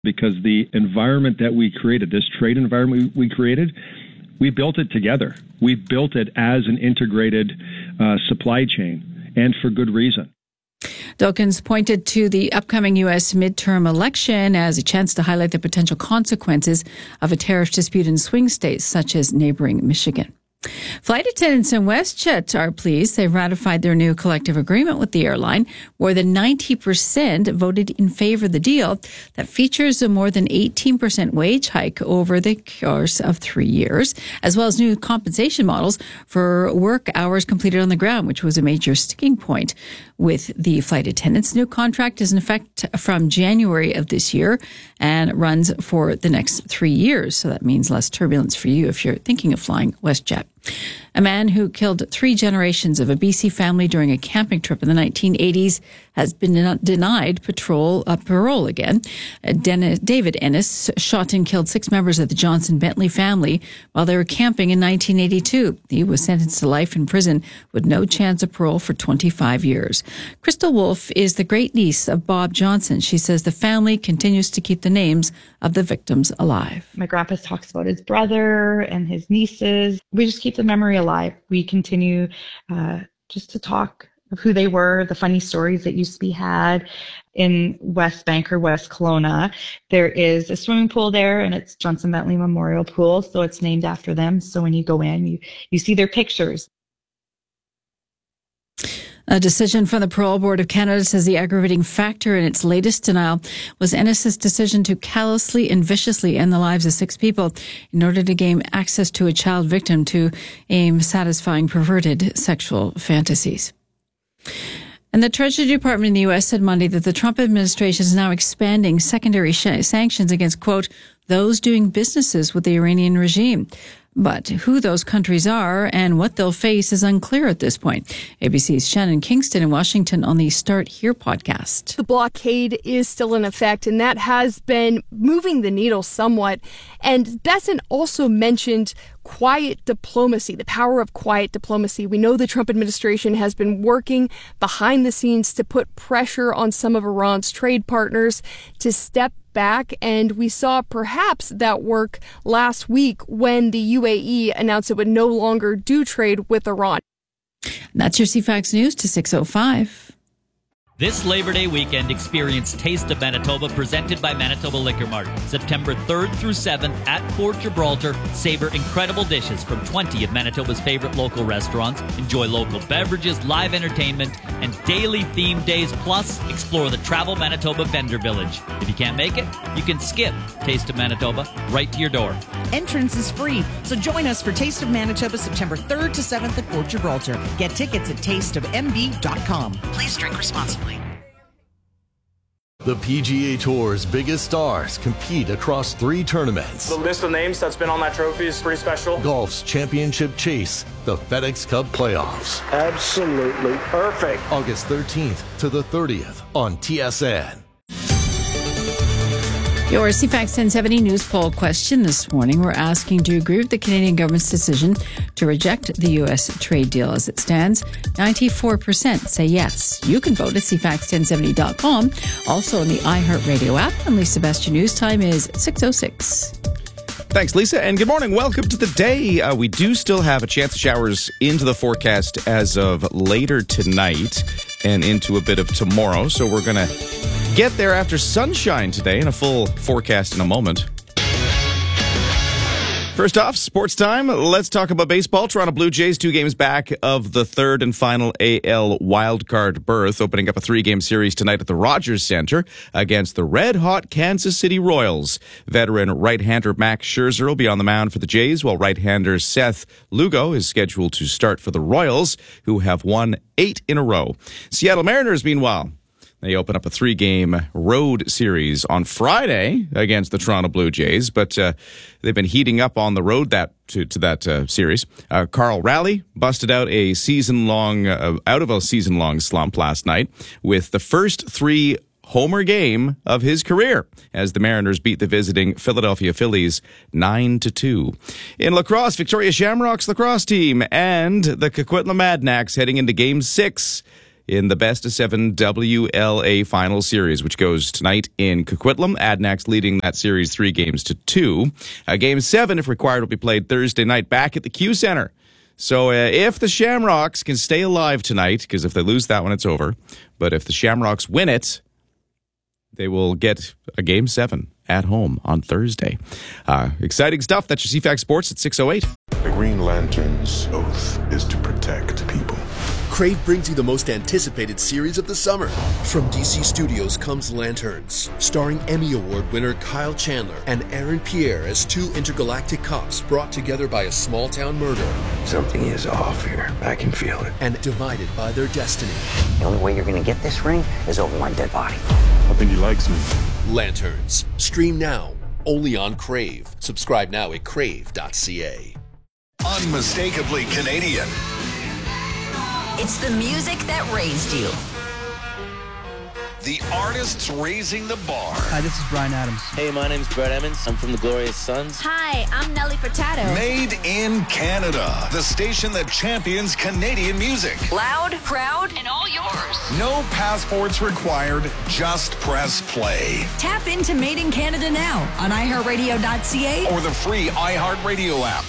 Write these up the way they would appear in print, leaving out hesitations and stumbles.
because the environment that we created, this trade environment we created, we built it together. We built it as an integrated supply chain, and for good reason. Dawkins pointed to the upcoming U.S. midterm election as a chance to highlight the potential consequences of a tariff dispute in swing states such as neighboring Michigan. Flight attendants in WestJet are pleased they've ratified their new collective agreement with the airline. More than 90% voted in favor of the deal that features a more than 18% wage hike over the course of 3 years, as well as new compensation models for work hours completed on the ground, which was a major sticking point with the flight attendants. New contract is in effect from January of this year and runs for the next 3 years. So that means less turbulence for you if you're thinking of flying WestJet. A man who killed 3 generations of a BC family during a camping trip in the 1980s has been denied parole again. David Ennis shot and killed 6 members of the Johnson Bentley family while they were camping in 1982. He was sentenced to life in prison with no chance of parole for 25 years. Crystal Wolf is the great niece of Bob Johnson. She says the family continues to keep the names of the victims alive. My grandpa talks about his brother and his nieces. We just keep the memory alive. We continue just to talk of who they were, the funny stories that used to be had. In West Bank or West Kelowna, there is a swimming pool there, and it's Johnson Bentley Memorial Pool, so it's named after them. So when you go in, you see their pictures. A decision from the Parole Board of Canada says the aggravating factor in its latest denial was Ennis's decision to callously and viciously end the lives of 6 people in order to gain access to a child victim to aim satisfying perverted sexual fantasies. And the Treasury Department in the U.S. said Monday that the Trump administration is now expanding secondary sanctions against, quote, those doing businesses with the Iranian regime. But who those countries are and what they'll face is unclear at this point. ABC's Shannon Kingston in Washington on the Start Here podcast. The blockade is still in effect, and that has been moving the needle somewhat. And Bessent also mentioned quiet diplomacy, the power of quiet diplomacy. We know the Trump administration has been working behind the scenes to put pressure on some of Iran's trade partners to step back, and we saw perhaps that work last week when the UAE announced it would no longer do trade with Iran. That's your CFAX News to 6:05. This Labor Day weekend, experience Taste of Manitoba presented by Manitoba Liquor Mart. September 3rd through 7th at Fort Gibraltar. Savor incredible dishes from 20 of Manitoba's favorite local restaurants. Enjoy local beverages, live entertainment, and daily themed days. Plus, explore the Travel Manitoba Vendor Village. If you can't make it, you can skip Taste of Manitoba right to your door. Entrance is free, so join us for Taste of Manitoba September 3rd to 7th at Fort Gibraltar. Get tickets at tasteofmb.com. Please drink responsibly. The PGA Tour's biggest stars compete across 3 tournaments. The list of names that's been on that trophy is pretty special. Golf's championship chase, the FedEx Cup playoffs. Absolutely perfect. August 13th to the 30th on TSN. Your CFAX 1070 news poll question this morning. We're asking, do you agree with the Canadian government's decision to reject the U.S. trade deal as it stands? 94% say yes. You can vote at CFAX1070.com. Also on the iHeartRadio app. And Lisa Sebastian News time is 6:06. Thanks, Lisa, and good morning. Welcome to the day. We do still have a chance of showers into the forecast as of later tonight and into a bit of tomorrow. So we're going to get there after sunshine today and a full forecast in a moment. First off, sports time. Let's talk about baseball. Toronto Blue Jays 2 games back of the 3rd and final AL wildcard berth, opening up a 3-game series tonight at the Rogers Center against the red-hot Kansas City Royals. Veteran right-hander Max Scherzer will be on the mound for the Jays, while right-hander Seth Lugo is scheduled to start for the Royals, who have won 8 in a row. Seattle Mariners, meanwhile, they open up a 3-game road series on Friday against the Toronto Blue Jays, but they've been heating up on the road to that series. Carl Raleigh busted out a season-long slump last night with the first 3 homer game of his career as the Mariners beat the visiting Philadelphia Phillies 9-2. In lacrosse, Victoria Shamrocks lacrosse team and the Coquitlam Madnax heading into Game 6 in the best-of-7 WLA Final Series, which goes tonight in Coquitlam. Adnax leading that series 3-2. Game 7, if required, will be played Thursday night back at the Q Center. So if the Shamrocks can stay alive tonight, because if they lose that one, it's over. But if the Shamrocks win it, they will get a Game 7 at home on Thursday. Exciting stuff. That's your CFAX Sports at 6:08. The Green Lantern's oath is to protect people. Crave brings you the most anticipated series of the summer. From DC Studios comes Lanterns, starring Emmy Award winner Kyle Chandler and Aaron Pierre as two intergalactic cops brought together by a small-town murder. Something is off here. I can feel it. And divided by their destiny. The only way you're going to get this ring is over my dead body. I think he likes me. Lanterns. Stream now. Only on Crave. Subscribe now at crave.ca. Unmistakably Canadian. It's the music that raised you. The artists raising the bar. Hi, this is Bryan Adams. Hey, my name's Brett Emmons. I'm from the Glorious Sons. Hi, I'm Nelly Furtado. Made in Canada. The station that champions Canadian music. Loud, proud, and all yours. No passports required. Just press play. Tap into Made in Canada now on iHeartRadio.ca or the free iHeartRadio app.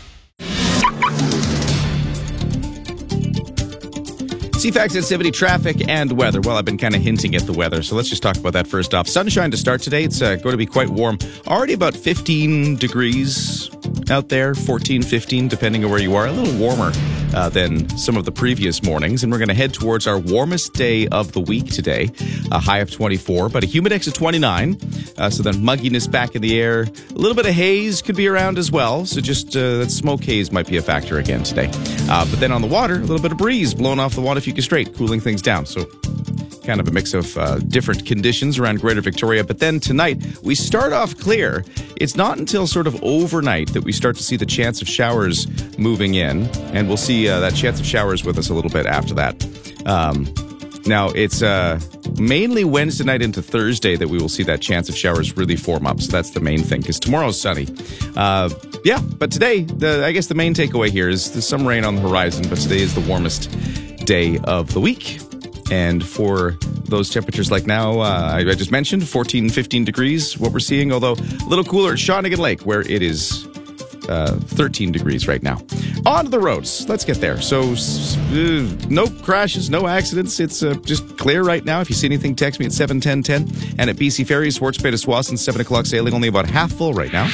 CFAX at 70 traffic and weather. Well, I've been kind of hinting at the weather, so let's just talk about that first off. Sunshine to start today. It's going to be quite warm. Already about 15 degrees out there, 14, 15, depending on where you are. A little warmer than some of the previous mornings. And we're going to head towards our warmest day of the week today. A high of 24, but a humidex of 29. So then mugginess back in the air. A little bit of haze could be around as well. So just that smoke haze might be a factor again today. But then on the water, a little bit of breeze blowing off the Waterfuca Strait, cooling things down. So kind of a mix of different conditions around Greater Victoria. But then tonight, we start off clear. It's not until sort of overnight that we start to see the chance of showers moving in. And we'll see that chance of showers with us a little bit after that. Now, it's mainly Wednesday night into Thursday that we will see that chance of showers really form up. So that's the main thing, because tomorrow's sunny. But today, I guess the main takeaway here is there's some rain on the horizon, but today is the warmest day of the week. And for those temperatures like now, I just mentioned, 14, 15 degrees, what we're seeing, although a little cooler at Shawnigan Lake, where it is 13 degrees right now. On to the roads. Let's get there. So, no crashes, no accidents. It's just clear right now. If you see anything, text me at 71010. And at BC Ferries, Swartz Bay to Swassen, 7 o'clock sailing, only about half full right now.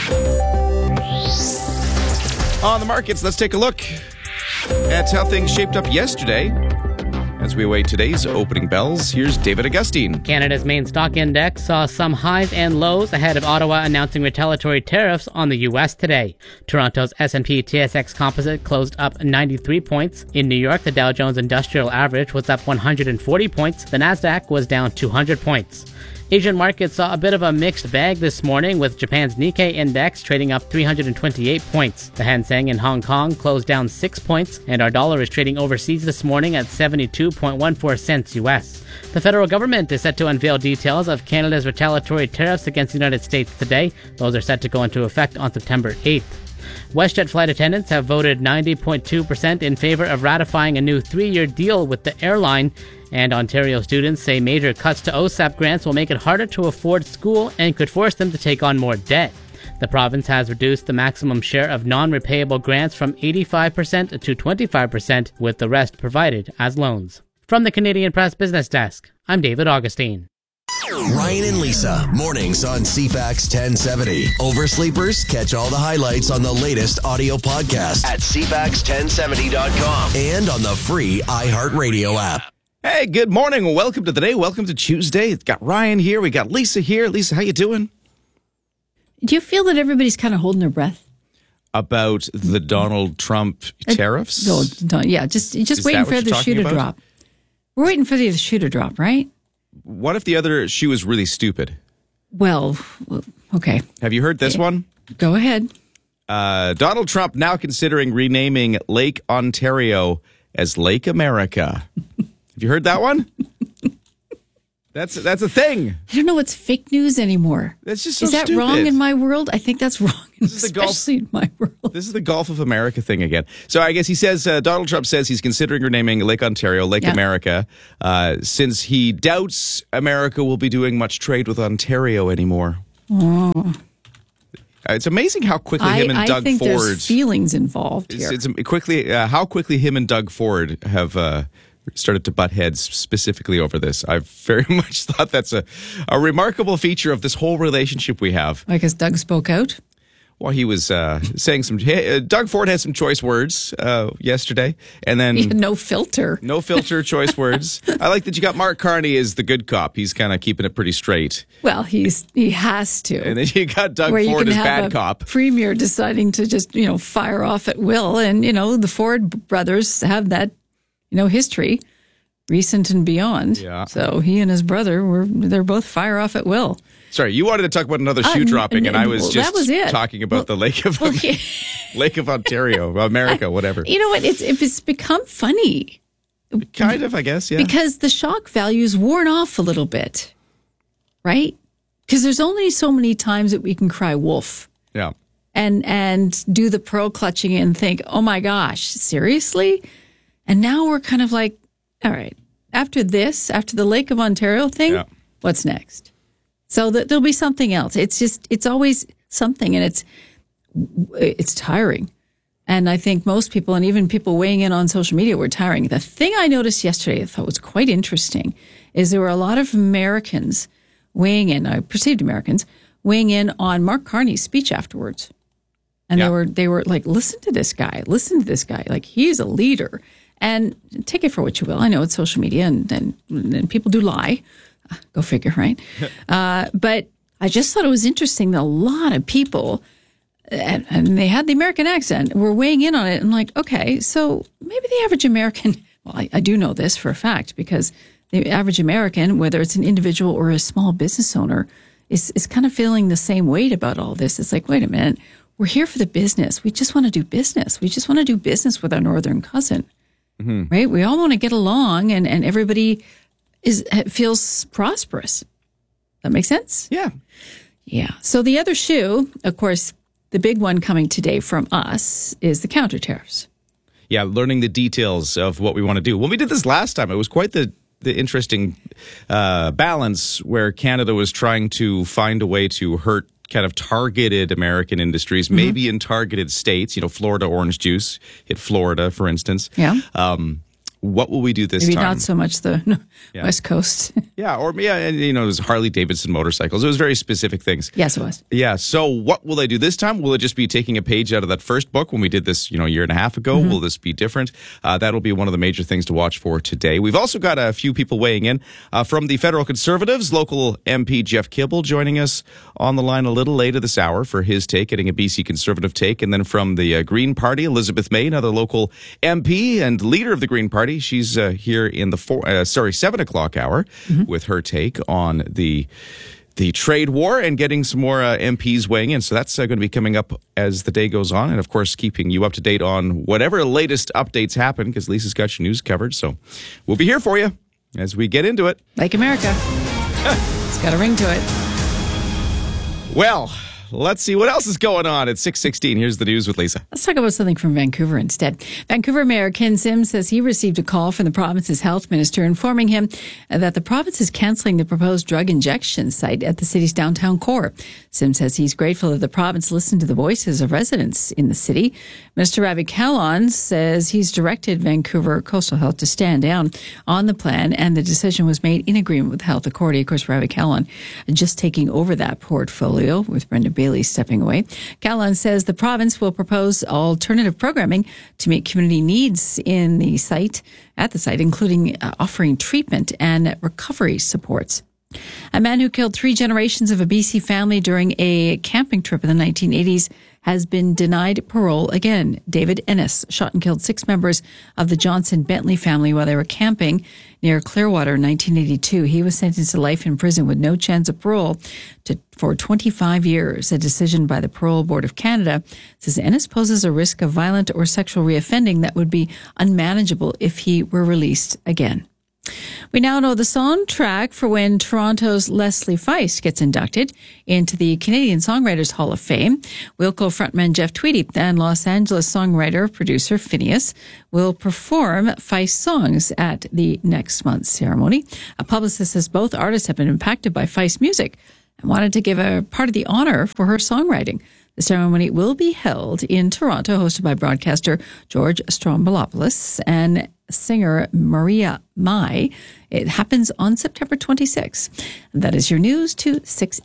On the markets, let's take a look at how things shaped up yesterday. As we await today's opening bells, here's David Augustine. Canada's main stock index saw some highs and lows ahead of Ottawa announcing retaliatory tariffs on the U.S. today. Toronto's S&P TSX Composite closed up 93 points. In New York, the Dow Jones Industrial Average was up 140 points. The Nasdaq was down 200 points. Asian markets saw a bit of a mixed bag this morning, with Japan's Nikkei index trading up 328 points. The Hang Seng in Hong Kong closed down 6 points, and our dollar is trading overseas this morning at 72.14 cents US. The federal government is set to unveil details of Canada's retaliatory tariffs against the United States today. Those are set to go into effect on September 8th. WestJet flight attendants have voted 90.2% in favor of ratifying a new 3-year deal with the airline, and Ontario students say major cuts to OSAP grants will make it harder to afford school and could force them to take on more debt. The province has reduced the maximum share of non-repayable grants from 85% to 25%, with the rest provided as loans. From the Canadian Press Business Desk, I'm David Augustine. Ryan and Lisa, mornings on CFAX 1070. Oversleepers, catch all the highlights on the latest audio podcast at CFAX1070.com and on the free iHeartRadio app. Hey, good morning. Welcome to the day. Welcome to Tuesday. It's got Ryan here. We got Lisa here. Lisa, how you doing? Do you feel that everybody's kind of holding their breath About the Donald Trump tariffs? Yeah, just waiting for the shoe to drop. We're waiting for the shoe to drop, right? What if the other shoe is really stupid? Well, okay. Have you heard this one? Go ahead. Donald Trump now considering renaming Lake Ontario as Lake America. Have you heard that one? That's a thing. I don't know what's fake news anymore. That's just so Is that stupid. wrong in my world? I think that's wrong, especially in my world. This is the Gulf of America thing again. So I guess he says, Donald Trump says he's considering renaming Lake Ontario Lake America since he doubts America will be doing much trade with Ontario anymore. Oh. It's amazing how quickly him and Doug I think Ford... there's feelings involved here. It's how quickly him and Doug Ford have... started to butt heads specifically over this. I very much thought that's a remarkable feature of this whole relationship we have. I guess Doug spoke out. Well, he was saying some... Doug Ford had some choice words yesterday, and then... He had no filter. No filter choice words. I like that you got Mark Carney as the good cop. He's kind of keeping it pretty straight. Well, he has to. And then you got Doug Ford as bad cop. Premier deciding to just, fire off at will. And, the Ford brothers have that history, recent and beyond. Yeah. So he and his brother they're both fire off at will. Sorry, you wanted to talk about another shoe dropping, and I was just talking about the Lake of Lake of Ontario, America, whatever. You know what? It's become funny. Kind of, I guess, yeah. Because the shock value's worn off a little bit, right? Because there's only so many times that we can cry wolf. Yeah. And do the pearl clutching and think, oh my gosh, seriously? And now we're kind of like, all right, after the Lake of Ontario thing, what's next? So there'll be something else. It's always something, and it's tiring. And I think most people, and even people weighing in on social media, were tiring. The thing I noticed yesterday I thought was quite interesting is there were a lot of Americans weighing in, perceived Americans, weighing in on Mark Carney's speech afterwards. And they were like, listen to this guy. Like, he's a leader. And take it for what you will. I know it's social media and people do lie. Go figure, right? But I just thought it was interesting that a lot of people, and they had the American accent, were weighing in on it. And like, okay, so maybe the average American, well, I do know this for a fact, because the average American, whether it's an individual or a small business owner, is kind of feeling the same weight about all this. It's like, wait a minute, we're here for the business. We just want to do business. We just want to do business with our northern cousin. Mm-hmm. Right? We all want to get along, and everybody feels prosperous. That makes sense? Yeah. Yeah. So the other shoe, of course, the big one coming today from us is the counter tariffs. Yeah, learning the details of what we want to do. When we did this last time, it was quite the interesting balance where Canada was trying to find a way to hurt kind of targeted American industries, maybe in targeted states. Florida orange juice hit Florida, for instance. Yeah. What will we do this time? Maybe not so much the West Coast. And it was Harley Davidson motorcycles. It was very specific things. Yes, it was. Yeah. So what will they do this time? Will it just be taking a page out of that first book when we did this, a year and a half ago? Mm-hmm. Will this be different? That'll be one of the major things to watch for today. We've also got a few people weighing in from the Federal Conservatives. Local MP Jeff Kibble joining us on the line a little later this hour for his take, getting a BC Conservative take. And then from the Green Party, Elizabeth May, another local MP and leader of the Green Party. She's here in the 7 o'clock hour with her take on the trade war and getting some more MPs weighing in. So that's going to be coming up as the day goes on. And, of course, keeping you up to date on whatever latest updates happen, because Lisa's got your news covered. So we'll be here for you as we get into it. Like America. It's got a ring to it. Well, let's see what else is going on at 6:16. Here's the news with Lisa. Let's talk about something from Vancouver instead. Vancouver Mayor Ken Sims says he received a call from the province's health minister informing him that the province is cancelling the proposed drug injection site at the city's downtown core. Sims says he's grateful that the province listened to the voices of residents in the city. Minister Ravi Kahlon says he's directed Vancouver Coastal Health to stand down on the plan, and the decision was made in agreement with Health Authority. Of course, Ravi Kahlon just taking over that portfolio with Brenda Bailey stepping away. Kahlon says the province will propose alternative programming to meet community needs in the site, including offering treatment and recovery supports. A man who killed 3 generations of a BC family during a camping trip in the 1980s has been denied parole again. David Ennis shot and killed 6 members of the Johnson Bentley family while they were camping near Clearwater in 1982. He was sentenced to life in prison with no chance of parole for 25 years. A decision by the Parole Board of Canada says Ennis poses a risk of violent or sexual reoffending that would be unmanageable if he were released again. We now know the soundtrack for when Toronto's Leslie Feist gets inducted into the Canadian Songwriters Hall of Fame. Wilco frontman Jeff Tweedy and Los Angeles songwriter-producer Phineas will perform Feist songs at the next month's ceremony. A publicist says both artists have been impacted by Feist music and wanted to give a part of the honor for her songwriting. The ceremony will be held in Toronto, hosted by broadcaster George Stroumboulopoulos and singer Maria Mai. It happens on September 26th. That is your news to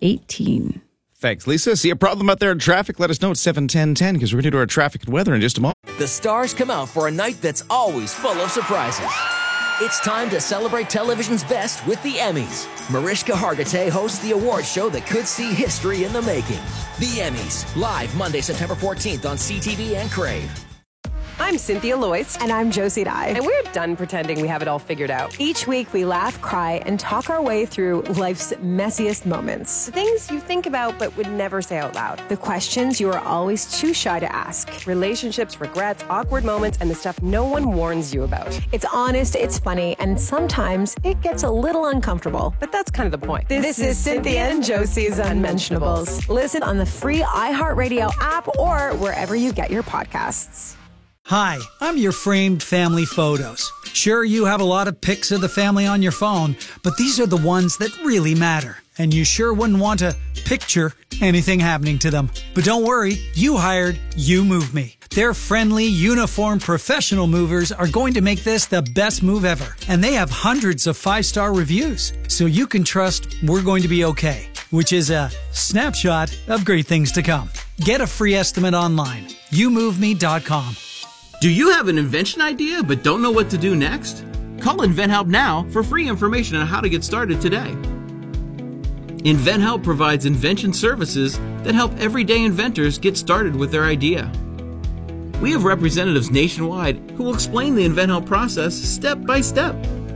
6:18. Thanks, Lisa. See a problem out there in traffic? Let us know at 7:10:10 because we're going to do our traffic and weather in just a moment. The stars come out for a night that's always full of surprises. It's time to celebrate television's best with the Emmys. Mariska Hargitay hosts the award show that could see history in the making. The Emmys, live Monday, September 14th on CTV and Crave. I'm Cynthia Loyce. And I'm Josie Dye. And we're done pretending we have it all figured out. Each week we laugh, cry, and talk our way through life's messiest moments. The things you think about but would never say out loud. The questions you are always too shy to ask. Relationships, regrets, awkward moments, and the stuff no one warns you about. It's honest, it's funny, and sometimes it gets a little uncomfortable. But that's kind of the point. This is Cynthia and Josie's Unmentionables. Listen on the free iHeartRadio app or wherever you get your podcasts. Hi, I'm your framed family photos. Sure, you have a lot of pics of the family on your phone, but these are the ones that really matter. And you sure wouldn't want to picture anything happening to them. But don't worry, you hired You Move Me. Their friendly, uniformed professional movers are going to make this the best move ever. And they have hundreds of 5-star reviews, so you can trust we're going to be okay, which is a snapshot of great things to come. Get a free estimate online, YouMoveMe.com. Do you have an invention idea but don't know what to do next? Call InventHelp now for free information on how to get started today. InventHelp provides invention services that help everyday inventors get started with their idea. We have representatives nationwide who will explain the InventHelp process step by step.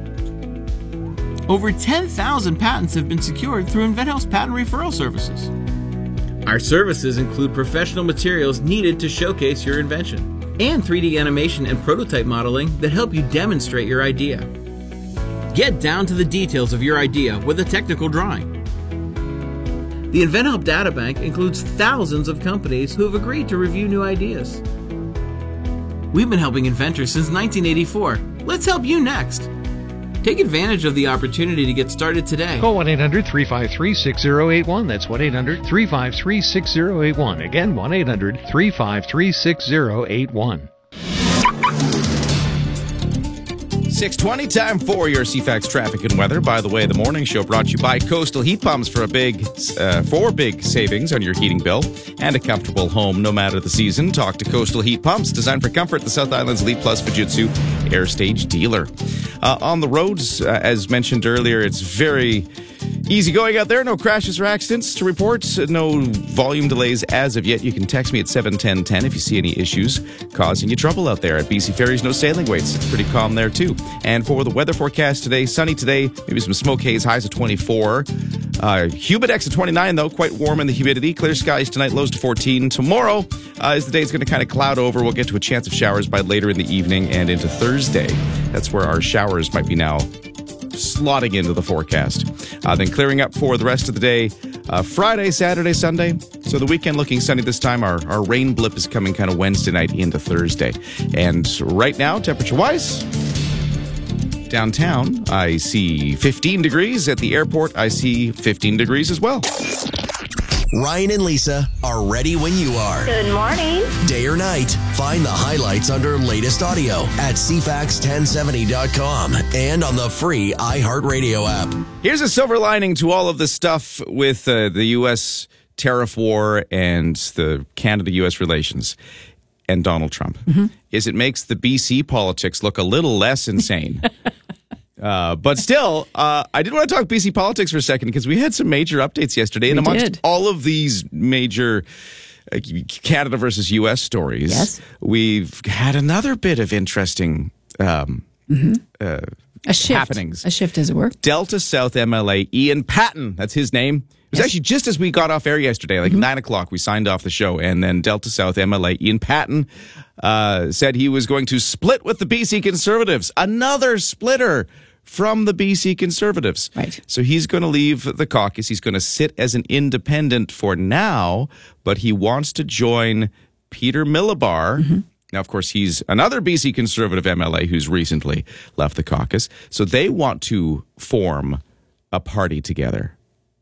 Over 10,000 patents have been secured through InventHelp's patent referral services. Our services include professional materials needed to showcase your invention, and 3D animation and prototype modeling that help you demonstrate your idea. Get down to the details of your idea with a technical drawing. The InventHelp Databank includes thousands of companies who have agreed to review new ideas. We've been helping inventors since 1984. Let's help you next. Take advantage of the opportunity to get started today. Call 1-800-353-6081. That's 1-800-353-6081. Again, 1-800-353-6081. 6:20, time for your CFAX traffic and weather. By the way, the morning show brought to you by Coastal Heat Pumps for four big savings on your heating bill and a comfortable home no matter the season. Talk to Coastal Heat Pumps, designed for comfort, the South Island's Elite Plus Fujitsu Air Stage dealer. On the roads, as mentioned earlier, it's very easy going out there. No crashes or accidents to report. No volume delays as of yet. You can text me at 71010 if you see any issues causing you trouble out there. At BC Ferries, no sailing waits. It's pretty calm there too. And for the weather forecast today, sunny today, maybe some smoke haze, highs of 24. Humidex at 29, though, quite warm in the humidity. Clear skies tonight, lows to 14. Tomorrow is the day it's going to kind of cloud over. We'll get to a chance of showers by later in the evening and into Thursday. That's where our showers might be now slotting into the forecast. Then clearing up for the rest of the day, Friday, Saturday, Sunday. So the weekend looking sunny this time. Our rain blip is coming kind of Wednesday night into Thursday. And right now, temperature-wise, downtown, I see 15 degrees. At the airport, I see 15 degrees as well. Ryan and Lisa are ready when you are. Good morning. Day or night, find the highlights under latest audio at CFAX1070.com and on the free iHeartRadio app. Here's a silver lining to all of this stuff with the U.S. tariff war and the Canada-U.S. relations and Donald Trump, is it makes the BC politics look a little less insane. But still, I did want to talk BC politics for a second because we had some major updates yesterday. And amongst all of these major Canada versus U.S. stories, we've had another bit of interesting happenings. A shift, as it were. Delta South MLA Ian Patten, that's his name. It was actually just as we got off air yesterday, like 9 o'clock, we signed off the show. And then Delta South MLA Ian Patten said he was going to split with the BC Conservatives. Another splitter from the BC Conservatives. Right. So he's going to leave the caucus. He's going to sit as an independent for now, but he wants to join Peter Millibar. Mm-hmm. Now, of course, he's another BC Conservative MLA who's recently left the caucus. So they want to form a party together.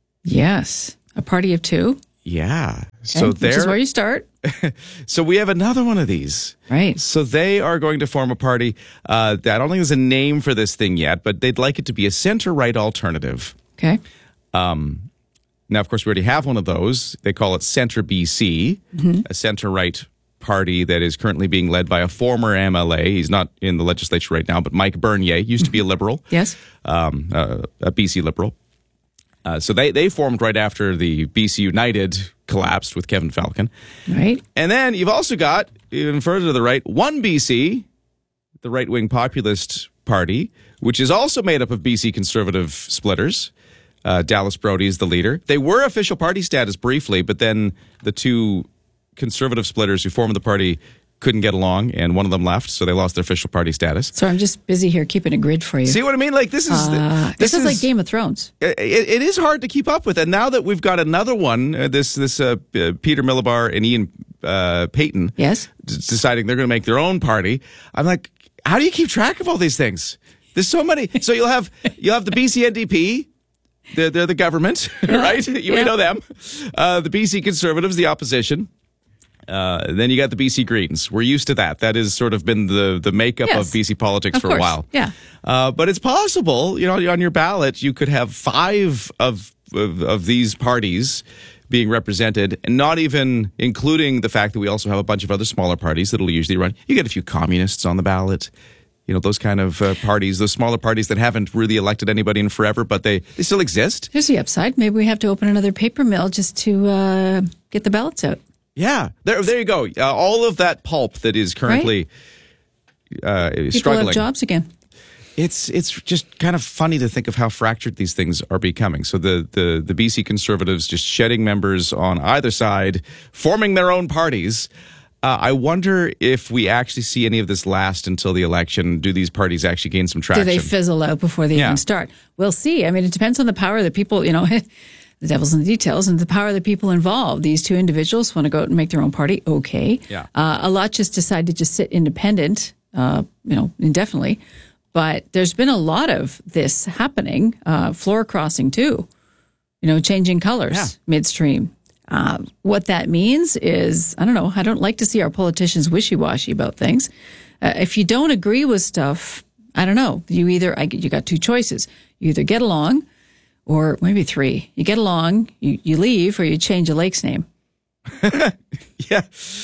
Yes. A party of two. Yeah. Okay. So Which is where you start. So we have another one of these. Right. So they are going to form a party. I don't think there's a name for this thing yet, but they'd like it to be a center-right alternative. Okay. Now, of course, we already have one of those. They call it Centre BC, a center-right party that is currently being led by a former MLA. He's not in the legislature right now, but Mike Bernier used to be a Liberal. Yes. A BC Liberal. So they formed right after the BC United collapsed with Kevin Falcon. Right. And then you've also got, even further to the right, One BC, the right-wing populist party, which is also made up of BC Conservative splitters. Dallas Brody is the leader. They were official party status briefly, but then the two Conservative splitters who formed the party couldn't get along, and one of them left, so they lost their official party status. So I'm just busy here keeping a grid for you. See what I mean? Like this is like Game of Thrones. It is hard to keep up with, and now that we've got another one, this Peter Millibar and Ian Payton, yes, deciding they're going to make their own party. I'm like, how do you keep track of all these things? There's so many. So you'll have the BC NDP. They're the government, right? You may know them. The BC Conservatives, the opposition. Then you got the BC Greens. We're used to that. That has sort of been the makeup of BC politics for a while. Yeah. But it's possible, on your ballot, you could have 5 of these parties being represented, and not even including the fact that we also have a bunch of other smaller parties that'll usually run. You get a few communists on the ballot. Those kind of parties, those smaller parties that haven't really elected anybody in forever, but they still exist. Here's the upside. Maybe we have to open another paper mill just to get the ballots out. Yeah, there you go. All of that pulp that is currently People struggling. have jobs again. It's just kind of funny to think of how fractured these things are becoming. So the BC Conservatives just shedding members on either side, forming their own parties. I wonder if we actually see any of this last until the election. Do these parties actually gain some traction? Do they fizzle out before they even start? We'll see. I mean, it depends on the power that people, the devil's in the details, and the power of the people involved. These two individuals want to go out and make their own party. Okay. Yeah. A lot just decide to just sit independent, indefinitely. But there's been a lot of this happening, floor crossing too, changing colors midstream. What that means is, I don't know, I don't like to see our politicians wishy-washy about things. If you don't agree with stuff, I don't know, you got 2 choices. You either get along, or maybe 3. You get along, you leave, or you change a lake's name. Yeah.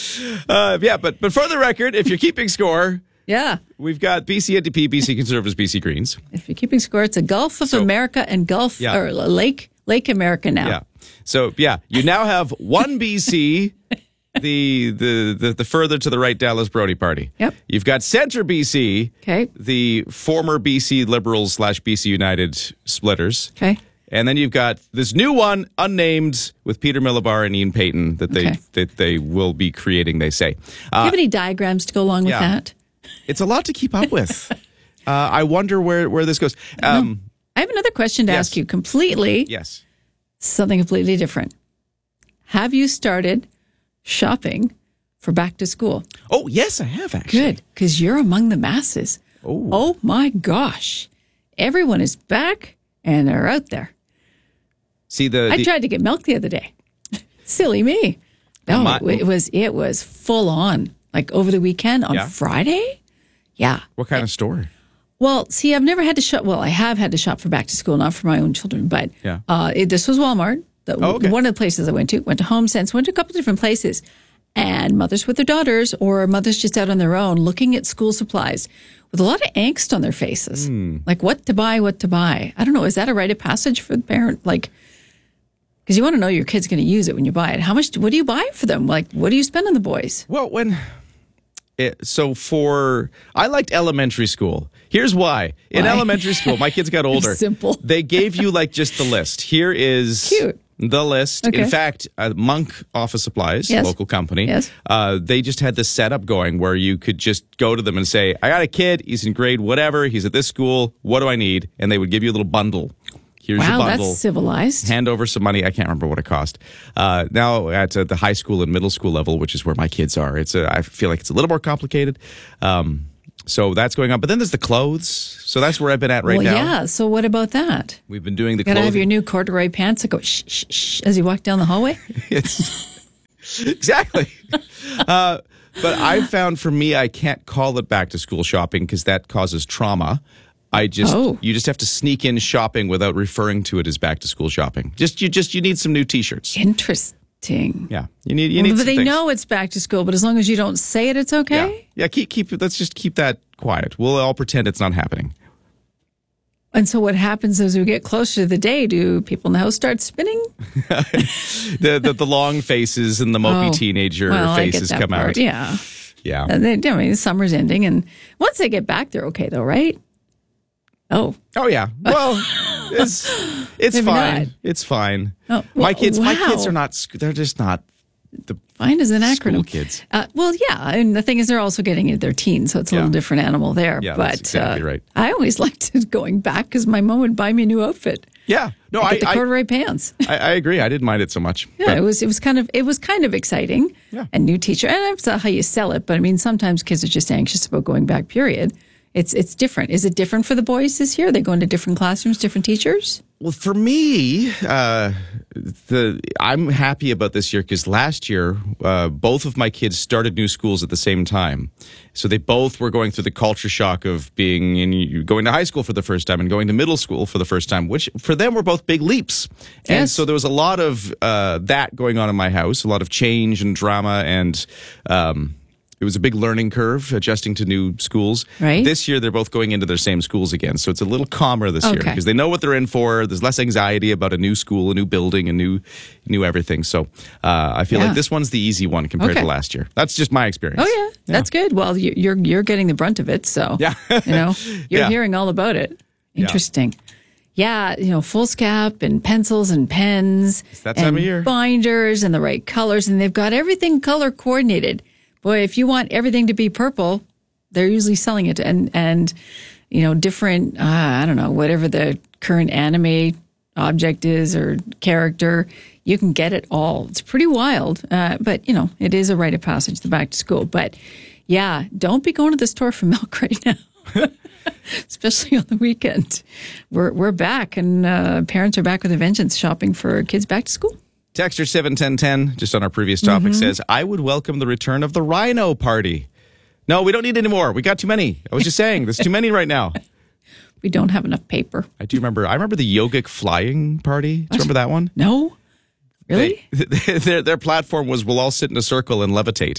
But for the record, if you're keeping score, we've got BC NDP, BC Conservatives, BC Greens. If you're keeping score, it's a Gulf of America and Gulf, or Lake America now. Yeah. So, you now have One BC, the further to the right Dallas Brody party. Yep. You've got Centre BC, okay, the former BC Liberals / BC United splitters. Okay. And then you've got this new one, unnamed, with Peter Millibar and Ian Payton that they will be creating, they say. Do you have any diagrams to go along with that? It's a lot to keep up with. I wonder where this goes. I have another question to ask you. Something completely different. Have you started shopping for back to school? Oh, yes, I have actually. Good, because you're among the masses. Oh my gosh. Everyone is back and they're out there. See, I tried to get milk the other day. Silly me. No, it was full on. Like over the weekend on Friday? Yeah. What kind of store? Well, see, I've never had to shop. Well, I have had to shop for back to school, not for my own children, but this was Walmart. One of the places I went to HomeSense, went to a couple of different places. And mothers with their daughters or mothers just out on their own looking at school supplies with a lot of angst on their faces. Like what to buy. I don't know. Is that a rite of passage for the parent? Like, because you want to know your kid's going to use it when you buy it. What do you buy for them? Like, what do you spend on the boys? Well, I liked elementary school. Here's why. In elementary school, my kids got older. Simple. They gave you just the list. Here is cute. The List. Okay. In fact, Monk Office Supplies, Yes. local company, Yes. they just had this setup going where you could just go to them and say, I got a kid, he's in grade whatever, he's at this school, what do I need? And they would give you a little bundle. Here's your Wow, bundle. that's civilized. Hand over some money. I can't remember what it cost. Now at the high school and middle school level, which is where my kids are, I feel like it's a little more complicated. So that's going on. But then there's the clothes. So that's where I've been at right now. Yeah. So what about that? We've been doing the Gotta clothing. have your new corduroy pants that go shh, shh, shh as you walk down the hallway. It's exactly. But I found for me, I can't call it back to school shopping because that causes trauma. You just have to sneak in shopping without referring to it as back to school shopping. You need some new T-shirts. Interesting. Yeah, you need. But some they things. know it's back to school. But as long as you don't say it, it's okay. Yeah. Keep. Let's just keep that quiet. We'll all pretend it's not happening. And so what happens as we get closer to the day? Do people in the house start spinning? the long faces and the mopey teenager faces come part. out. Yeah. Yeah. The summer's ending, and once they get back, they're okay, though, right? Oh yeah. Well, it's Maybe fine. not. It's fine. Oh, my kids wow. are not. They're just not the fine as an school acronym. kids. Well, yeah, and the thing is, they're also getting into their teens, so it's a little different animal there. Yeah, but that's exactly right. I always liked it going back because my mom would buy me a new outfit. Yeah, no, I get the corduroy pants. I agree. I didn't mind it so much. Yeah, but it was kind of exciting. Yeah. And new teacher, and that's how you sell it. But I mean, sometimes kids are just anxious about going back. Period. It's different. Is it different for the boys this year? They go into different classrooms, different teachers? Well, for me, I'm happy about this year because last year, both of my kids started new schools at the same time. So they both were going through the culture shock of going to high school for the first time and going to middle school for the first time, which for them were both big leaps. And Yes. so there was a lot of that going on in my house, a lot of change and drama, and it was a big learning curve adjusting to new schools. Right. This year, they're both going into their same schools again. So it's a little calmer this year Okay. because they know what they're in for. There's less anxiety about a new school, a new building, a new everything. So I feel like this one's the easy one compared to last year. That's just my experience. Oh yeah, that's good. Well, you're getting the brunt of it, so you're hearing all about it. Interesting. Yeah, foolscap and pencils and pens. It's that time and of year. Binders and the right colors, and they've got everything color coordinated. Boy, if you want everything to be purple, they're usually selling it and different, I don't know, whatever the current anime object is or character, you can get it all. It's pretty wild, but it is a rite of passage, the back to school. But yeah, don't be going to the store for milk right now. Especially on the weekend. We're back, and parents are back with a vengeance shopping for kids back to school. Texter 71010, just on our previous topic, says, I would welcome the return of the Rhino Party. No, we don't need any more. We got too many. I was just saying, there's too many right now. We don't have enough paper. I remember the yogic flying party. Do you remember that one? No. Really? Their platform was we'll all sit in a circle and levitate.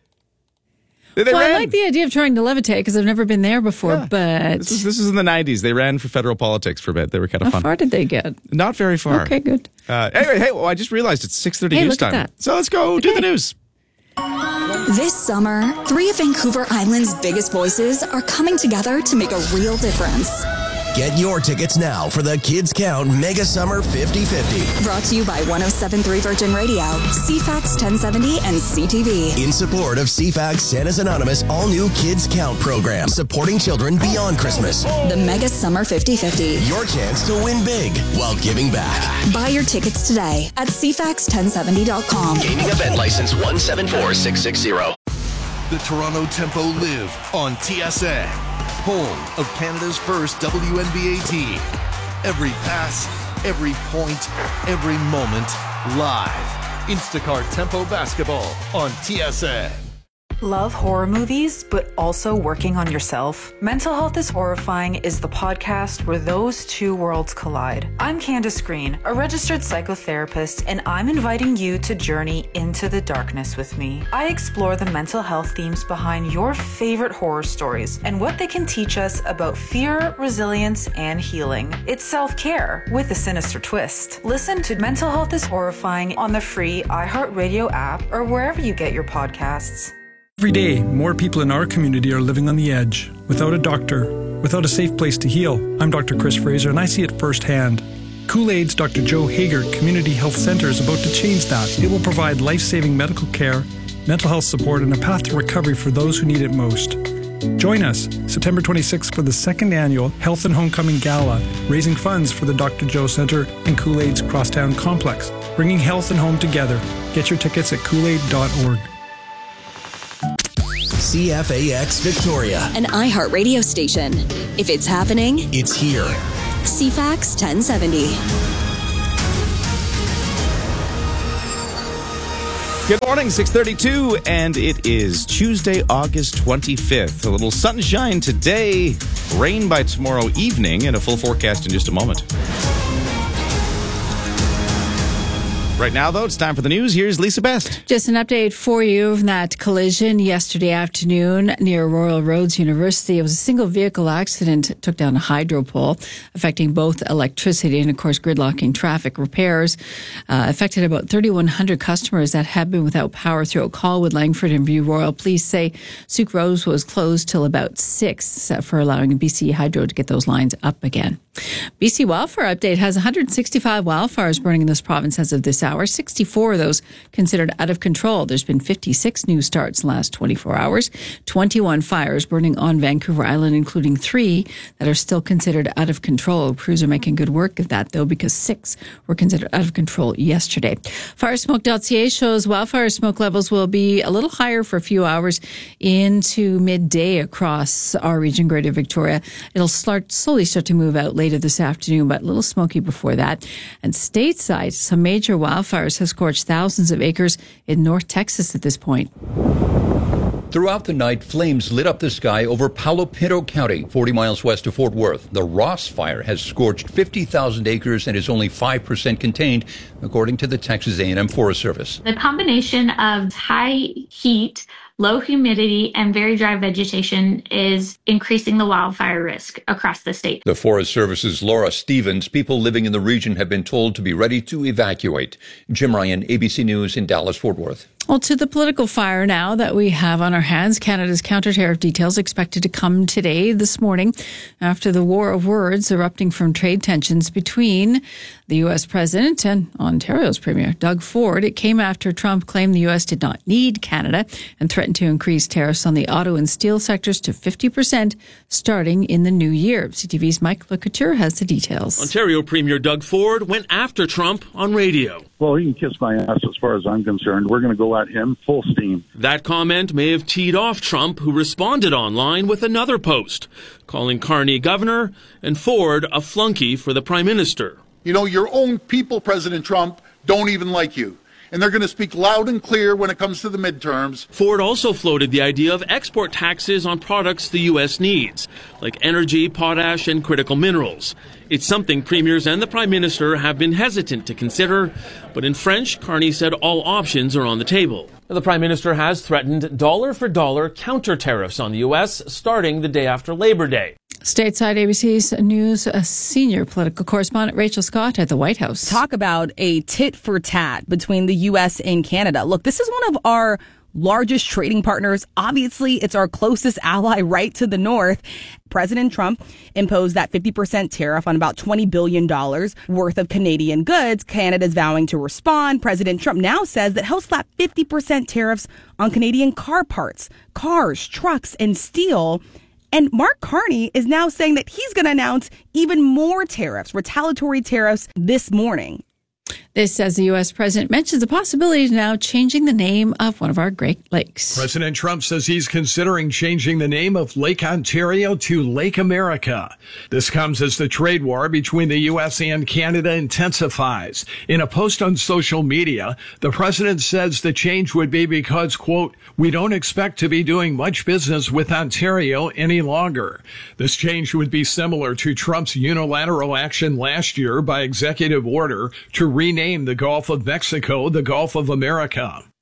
I like the idea of trying to levitate because I've never been there before, but... This is in the 90s. They ran for federal politics for a bit. They were kind of How fun. far did they get? Not very far. Okay, good. Anyway, I just realized it's 6:30 news look at time. that. So let's go do the news. This summer, 3 of Vancouver Island's biggest voices are coming together to make a real difference. Get your tickets now for the Kids Count Mega Summer 50-50. Brought to you by 107.3 Virgin Radio, CFAX 1070, and CTV. In support of CFAX Santa's Anonymous all-new Kids Count program, supporting children beyond Christmas. The Mega Summer 50-50. Your chance to win big while giving back. Buy your tickets today at CFAX1070.com. Gaming event license 174660. The Toronto Tempo live on TSN, home of Canada's first WNBA team. Every pass, every point, every moment, live. Instacart Tempo Basketball on TSN. Love horror movies, but also working on yourself? Mental Health is Horrifying is the podcast where those two worlds collide. I'm Candace Green, a registered psychotherapist, and I'm inviting you to journey into the darkness with me. I explore the mental health themes behind your favorite horror stories and what they can teach us about fear, resilience, and healing. It's self-care with a sinister twist. Listen to Mental Health is Horrifying on the free iHeartRadio app or wherever you get your podcasts. Every day, more people in our community are living on the edge, without a doctor, without a safe place to heal. I'm Dr. Chris Fraser, and I see it firsthand. Kool-Aid's Dr. Joe Hager Community Health Center is about to change that. It will provide life-saving medical care, mental health support, and a path to recovery for those who need it most. Join us September 26th for the second annual Health and Homecoming Gala, raising funds for the Dr. Joe Center and Kool-Aid's Crosstown Complex, bringing health and home together. Get your tickets at koolaid.org. CFAX Victoria, an iHeart radio station. If it's happening, it's here. CFAX 1070. Good morning, 6:32, and it is Tuesday, August 25th. A little sunshine today, rain by tomorrow evening, and a full forecast in just a moment. Right now, though, it's time for the news. Here's Lisa Best. Just an update for you from that collision yesterday afternoon near Royal Roads University. It was a single vehicle accident. It took down a hydro pole, affecting both electricity and, of course, gridlocking traffic. Repairs affected about 3,100 customers that have been without power throughout Colwood, Langford, and View Royal. Police say Souk Rose was closed till about 6 for allowing BC Hydro to get those lines up again. BC Wildfire Update has 165 wildfires burning in this province as of this hour. 64 of those considered out of control. There's been 56 new starts in the last 24 hours. 21 fires burning on Vancouver Island, including 3 that are still considered out of control. Crews are making good work of that, though, because 6 were considered out of control yesterday. Firesmoke.ca shows wildfire smoke levels will be a little higher for a few hours into midday across our region, Greater Victoria. It'll slowly start to move out later this afternoon, but a little smoky before that. And stateside, some major wildfires have scorched thousands of acres in North Texas at this point. Throughout the night, flames lit up the sky over Palo Pinto County, 40 miles west of Fort Worth. The Ross Fire has scorched 50,000 acres and is only 5% contained, according to the Texas A&M Forest Service. The combination of high heat, low humidity, and very dry vegetation is increasing the wildfire risk across the state. The Forest Service's Laura Stevens, people living in the region have been told to be ready to evacuate. Jim Ryan, ABC News in Dallas, Fort Worth. Well, to the political fire now that we have on our hands. Canada's counter-tariff details expected to come this morning, after the war of words erupting from trade tensions between the U.S. President and Ontario's Premier, Doug Ford. It came after Trump claimed the U.S. did not need Canada and threatened to increase tariffs on the auto and steel sectors to 50% starting in the new year. CTV's Mike LeCouture has the details. Ontario Premier Doug Ford went after Trump on radio. Well, he can kiss my ass as far as I'm concerned. We're going to go at him full steam. That comment may have teed off Trump, who responded online with another post, calling Carney governor and Ford a flunky for the prime minister. You know, your own people, President Trump, don't even like you. And they're going to speak loud and clear when it comes to the midterms. Ford also floated the idea of export taxes on products the U.S. needs, like energy, potash, and critical minerals. It's something premiers and the prime minister have been hesitant to consider, but in French, Carney said all options are on the table. The prime minister has threatened dollar-for-dollar counter tariffs on the U.S. starting the day after Labor Day. Stateside ABC's News senior political correspondent Rachel Scott at the White House. Talk about a tit for tat between the U.S. and Canada. Look, this is one of our largest trading partners. Obviously, it's our closest ally right to the north. President Trump imposed that 50% tariff on about $20 billion worth of Canadian goods. Canada's vowing to respond. President Trump now says that he'll slap 50% tariffs on Canadian car parts, cars, trucks, and steel. And Mark Carney is now saying that he's going to announce even more tariffs, retaliatory tariffs, this morning. This, as the U.S. president mentions the possibility of now changing the name of one of our Great Lakes. President Trump says he's considering changing the name of Lake Ontario to Lake America. This comes as the trade war between the U.S. and Canada intensifies. In a post on social media, the president says the change would be because, quote, we don't expect to be doing much business with Ontario any longer. This change would be similar to Trump's unilateral action last year by executive order to rename the Gulf of Mexico the Gulf of America.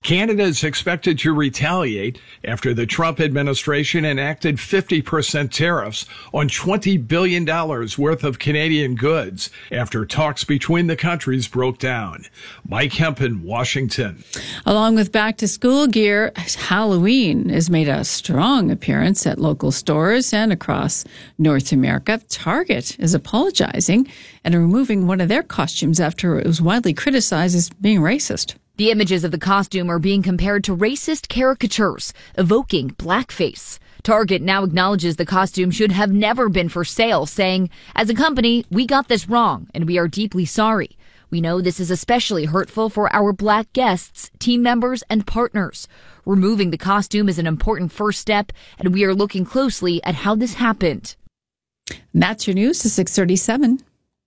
Canada is expected to retaliate after the Trump administration enacted 50% tariffs on $20 billion worth of Canadian goods after talks between the countries broke down. Mike Hempen, Washington. Along with back-to-school gear, Halloween has made a strong appearance at local stores and across North America. Target is apologizing and removing one of their costumes after it was widely criticized as being racist. The images of the costume are being compared to racist caricatures, evoking blackface. Target now acknowledges the costume should have never been for sale, saying, "As a company, we got this wrong, and we are deeply sorry. We know this is especially hurtful for our Black guests, team members, and partners. Removing the costume is an important first step, and we are looking closely at how this happened." And that's your news to 6:37.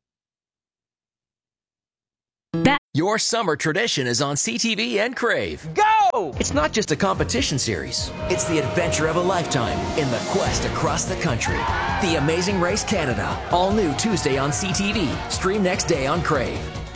Your summer tradition is on CTV and Crave. Go! It's not just a competition series. It's the adventure of a lifetime in the quest across the country. The Amazing Race Canada. All new Tuesday on CTV. Stream next day on Crave.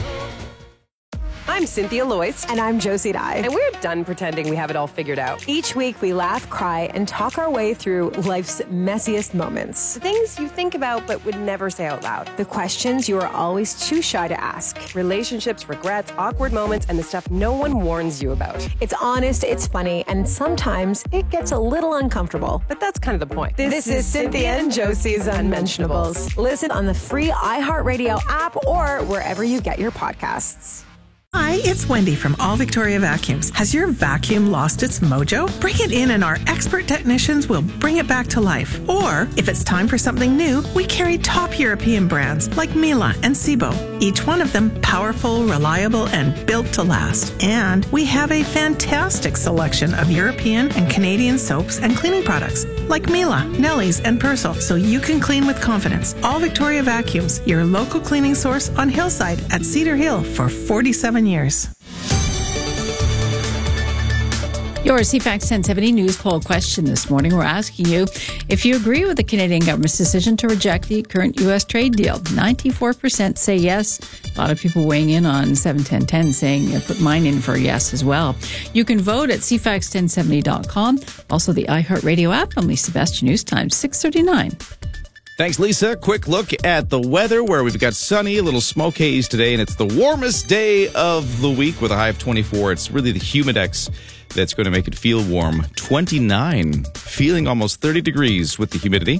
I'm Cynthia Loyce. And I'm Josie Dye. And we're done pretending we have it all figured out. Each week we laugh, cry, and talk our way through life's messiest moments. The things you think about but would never say out loud. The questions you are always too shy to ask. Relationships, regrets, awkward moments, and the stuff no one warns you about. It's honest, it's funny, and sometimes it gets a little uncomfortable. But that's kind of the point. This is Cynthia and Josie's Unmentionables. Listen on the free iHeartRadio app or wherever you get your podcasts. Hi, it's Wendy from All Victoria Vacuums. Has your vacuum lost its mojo? Bring it in and our expert technicians will bring it back to life. Or, if it's time for something new, we carry top European brands like Miele and Sebo. Each one of them powerful, reliable, and built to last. And we have a fantastic selection of European and Canadian soaps and cleaning products like Miele, Nelly's, and Persil, so you can clean with confidence. All Victoria Vacuums, your local cleaning source on Hillside at Cedar Hill for 47 years. Your CFAX 1070 news poll question this morning. We're asking you if you agree with the Canadian government's decision to reject the current U.S. trade deal. 94% say yes. A lot of people weighing in on 71010 saying put mine in for yes as well. You can vote at cfax1070.com. Also the iHeartRadio app. I'm Lisa Bastian, News Time 6:39. Thanks, Lisa. Quick look at the weather where we've got sunny, a little smoke haze today, and it's the warmest day of the week with a high of 24. It's really the humidex that's going to make it feel warm. 29, feeling almost 30 degrees with the humidity.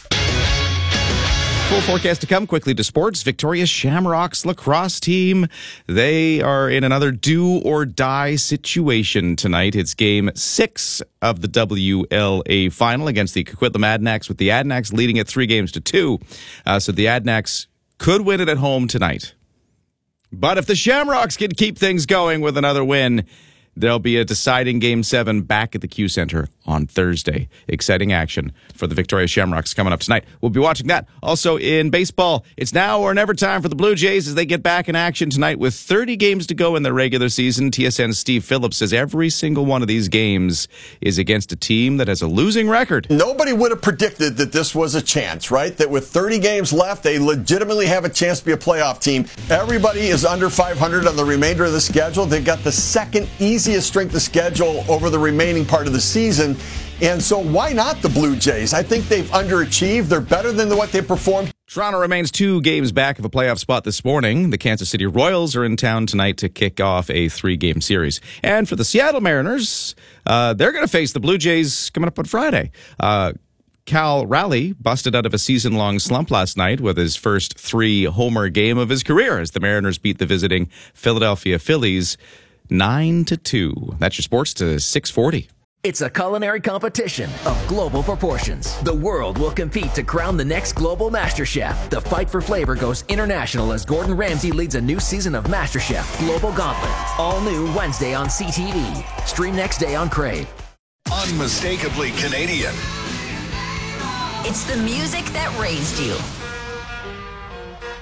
Full forecast to come. Quickly to sports. Victoria Shamrocks lacrosse team. They are in another do or die situation tonight. It's game 6 of the WLA final against the Coquitlam Adanacs, with the Adanacs leading it 3-2. So the Adanacs could win it at home tonight. But if the Shamrocks can keep things going with another win, there'll be a deciding Game 7 back at the Q Center on Thursday. Exciting action for the Victoria Shamrocks coming up tonight. We'll be watching that. Also in baseball, it's now or never time for the Blue Jays as they get back in action tonight with 30 games to go in the regular season. TSN's Steve Phillips says every single one of these games is against a team that has a losing record. Nobody would have predicted that this was a chance, right? That with 30 games left, they legitimately have a chance to be a playoff team. Everybody is under 500 on the remainder of the schedule. They've got the second easiest strength of schedule over the remaining part of the season. And so why not the Blue Jays? I think they've underachieved. They're better than what they performed. Toronto remains 2 games back of a playoff spot this morning. The Kansas City Royals are in town tonight to kick off a 3-game series. And for the Seattle Mariners, they're going to face the Blue Jays coming up on Friday. Cal Raleigh busted out of a season-long slump last night with his first 3-homer game of his career as the Mariners beat the visiting Philadelphia Phillies 9-2. That's your sports to 640. It's a culinary competition of global proportions. The world will compete to crown the next global master chef. The fight for flavor goes international as Gordon Ramsay leads a new season of MasterChef Global Gauntlet. All new Wednesday on CTV. Stream next day on Crave. Unmistakably Canadian. It's the music that raised you.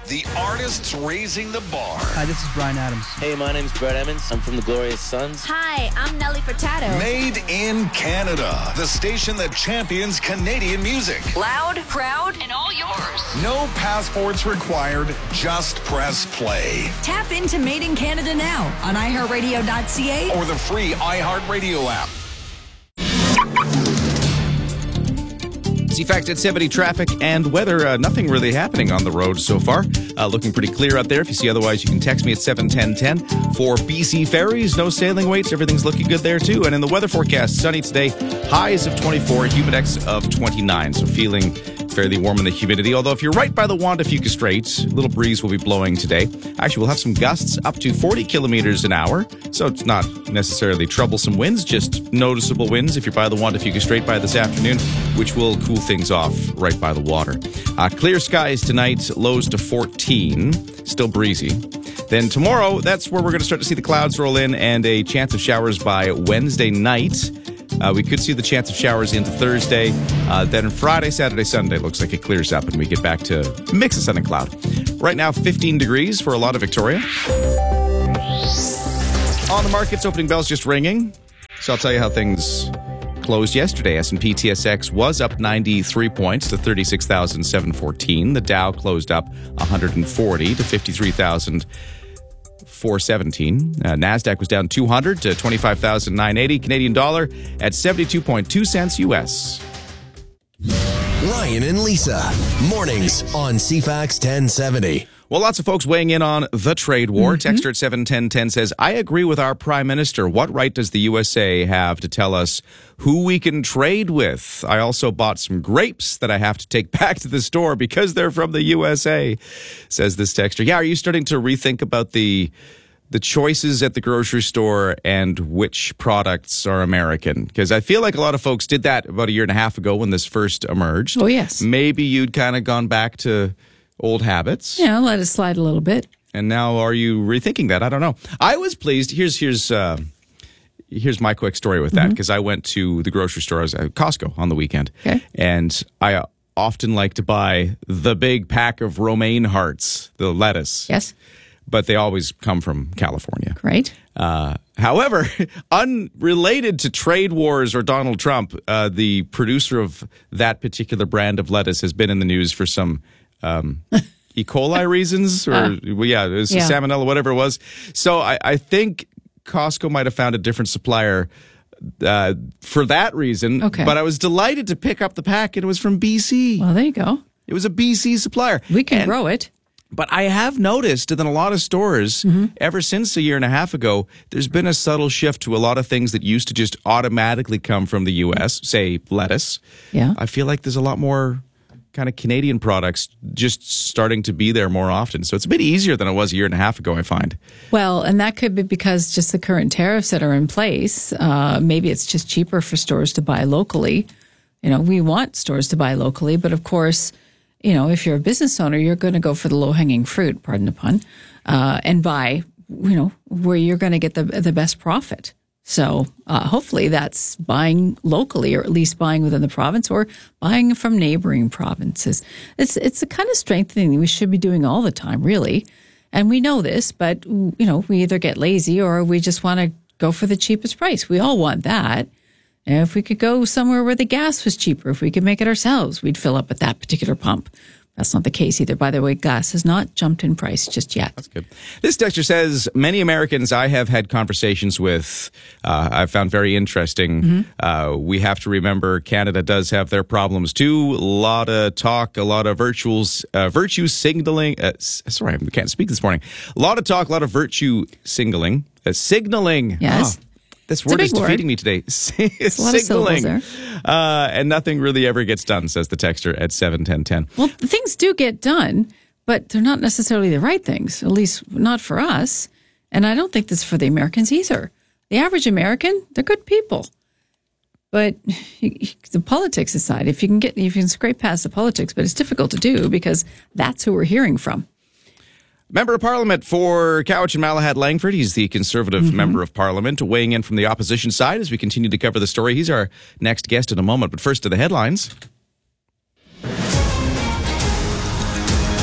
The artists raising the bar. Hi, this is Bryan Adams. Hey, my name's Brett Emmons. I'm from the Glorious Sons. Hi, I'm Nelly Furtado. Made in Canada. The station that champions Canadian music. Loud, proud, and all yours. No passports required. Just press play. Tap into Made in Canada now on iHeartRadio.ca or the free iHeartRadio app. CFAX at 70 traffic and weather. Nothing really happening on the road so far. Looking pretty clear out there. If you see otherwise, you can text me at 71010. For BC Ferries, no sailing waits. Everything's looking good there too. And in the weather forecast, sunny today, highs of 24, humidex of 29. So feeling fairly warm in the humidity. Although if you're right by the Juan de Fuca Strait, a little breeze will be blowing today. Actually, we'll have some gusts up to 40 kilometers an hour. So it's not necessarily troublesome winds, just noticeable winds if you're by the Juan de Fuca Strait by this afternoon, which will cool things off right by the water. Clear skies tonight, lows to 14, still breezy. Then tomorrow, that's where we're going to start to see the clouds roll in and a chance of showers by Wednesday night. We could see the chance of showers into Thursday. Then Friday, Saturday, Sunday looks like it clears up and we get back to a mix of sun and cloud. Right now, 15 degrees for a lot of Victoria. On the markets, opening bells just ringing. So I'll tell you how things closed yesterday. S&P TSX was up 93 points to 36,714. The Dow closed up 140 to 53,417. NASDAQ was down 200 to 25,980. Canadian dollar at 72.2 cents US. Ryan and Lisa, mornings on CFAX 1070. Well, lots of folks weighing in on the trade war. Texter at 71010 says, I agree with our prime minister. What right does the USA have to tell us who we can trade with? I also bought some grapes that I have to take back to the store because they're from the USA, says this texter. Yeah, are you starting to rethink about the choices at the grocery store and which products are American? Because I feel like a lot of folks did that about a year and a half ago when this first emerged. Oh, yes. Maybe you'd kind of gone back to old habits. Yeah, let it slide a little bit. And now are you rethinking that? I don't know. I was pleased. Here's my quick story with that, because I went to the grocery store. I was at Costco on the weekend. Okay. And I often like to buy the big pack of romaine hearts, the lettuce. Yes. But they always come from California. Great. However, unrelated to trade wars or Donald Trump, the producer of that particular brand of lettuce has been in the news for some E. coli reasons, or it was salmonella, whatever it was. So I think Costco might have found a different supplier for that reason. Okay. But I was delighted to pick up the pack. It was from BC. Well, there you go. It was a BC supplier. We can grow it. But I have noticed that in a lot of stores, ever since a year and a half ago, there's been a subtle shift to a lot of things that used to just automatically come from the U.S., say lettuce. Yeah. I feel like there's a lot more kind of Canadian products just starting to be there more often. So it's a bit easier than it was a year and a half ago, I find. Well, and that could be because just the current tariffs that are in place, maybe it's just cheaper for stores to buy locally. You know, we want stores to buy locally, but of course, you know, if you're a business owner, you're going to go for the low-hanging fruit, pardon the pun, and buy, you know, where you're going to get the best profit. So hopefully that's buying locally, or at least buying within the province, or buying from neighboring provinces. It's a kind of strengthening we should be doing all the time, really. And we know this, but, you know, we either get lazy or we just want to go for the cheapest price. We all want that. And if we could go somewhere where the gas was cheaper, if we could make it ourselves, we'd fill up at that particular pump. That's not the case either. By the way, gas has not jumped in price just yet. That's good. This texter says, many Americans I have had conversations with, I've found very interesting. We have to remember Canada does have their problems too. A lot of talk, a lot of virtue signaling. Sorry, I can't speak this morning. A lot of talk, a lot of virtue signaling. Signaling. Yes. This word is defeating me today. Signaling. And nothing really ever gets done, says the texter at 71010. Well, things do get done, but they're not necessarily the right things, at least not for us. And I don't think that's for the Americans either. The average American, they're good people. But the politics aside, if you can scrape past the politics, but it's difficult to do because that's who we're hearing from. Member of Parliament for Cowichan Malahad Langford. He's the Conservative Member of Parliament, weighing in from the opposition side as we continue to cover the story. He's our next guest in a moment, but first to the headlines. And